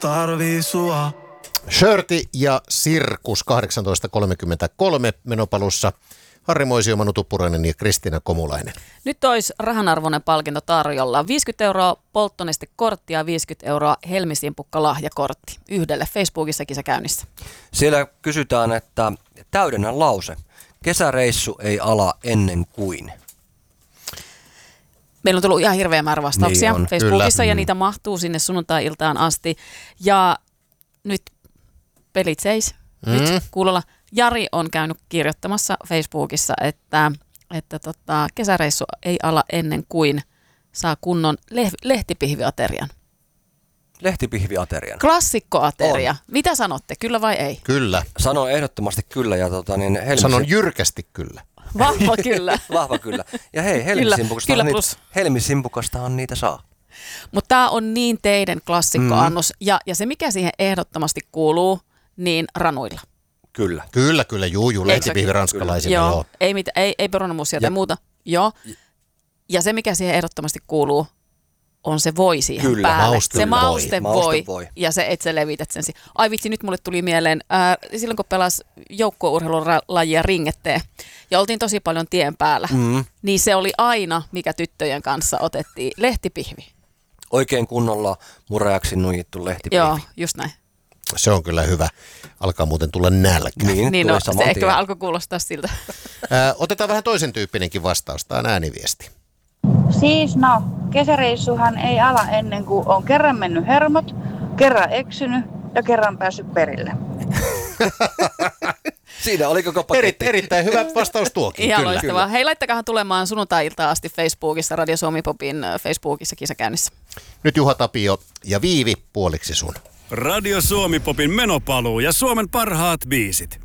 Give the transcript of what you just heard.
tarvii sua. Shirti ja Sirkus 18.33 menopalussa. Harri Moisio, Manu Tuppurainen ja Kristiina Komulainen. Nyt olisi rahanarvoinen palkinto tarjolla. 50 € polttonestekortti ja 50 € Helmi-simpukka lahjakortti. Yhdelle Facebookissa kisa käynnissä. Siellä kysytään, että täydennä lause. Kesäreissu ei ala ennen kuin. Meillä on tullut ihan hirveä määrä vastauksia Niin on, Facebookissa kyllä. ja niitä mahtuu sinne sunnuntai-iltaan asti. Ja nyt pelit seis. Nyt kuulolla. Jari on käynyt kirjoittamassa Facebookissa, että kesäreissu ei ala ennen kuin saa kunnon lehtipihviaterian. Lehtipihviaterian. Klassikkoateria. Mitä sanotte, kyllä vai ei? Kyllä. Sanon ehdottomasti kyllä ja Sanon jyrkästi kyllä. Vahva kyllä. Vahva kyllä. Ja hei, Helmi-simpukastahan niitä saa. Mutta tämä on niin teidän klassikkoannos. Ja se mikä siihen ehdottomasti kuuluu, niin ranuilla. Kyllä. Kyllä, juu, lehtipihvi ranskalaisille, joo. Ei perunamussia tai muuta. Joo. Ja se mikä siihen ehdottomasti kuuluu, on se voi siihen Kyllä, päälle. Se maustevoi. ja se, että sä levität sen. Ai vitsi, nyt mulle tuli mieleen, silloin kun pelasi joukkueurheilulajia ringetteen ja oltiin tosi paljon tien päällä, niin se oli aina, mikä tyttöjen kanssa otettiin, lehtipihvi. Oikein kunnolla murajaksi nuijittu lehtipihvi. Joo, just näin. Se on kyllä hyvä. Alkaa muuten tulla nälkä. Niin tulee no, saman se ehkä tien. vähän alkoi kuulostaa siltä. Otetaan vähän toisen tyyppinenkin vastaus. Tämä on ääniviesti. Siis no, kesäreissuhan ei ala ennen kuin on kerran mennyt hermot, kerran eksynyt ja kerran päässyt perille. Siinä oli koko paketti. Erittäin hyvä vastaus tuokin. Ihan kyllä. loistavaa. Hei, laittakahan tulemaan sunnuntai-iltaan asti Facebookissa, Radio Suomi Popin Facebookissa kisa käynnissä. Nyt Juha Tapio ja Viivi puoliksi sun. Radio Suomi Popin menopaluu ja Suomen parhaat biisit.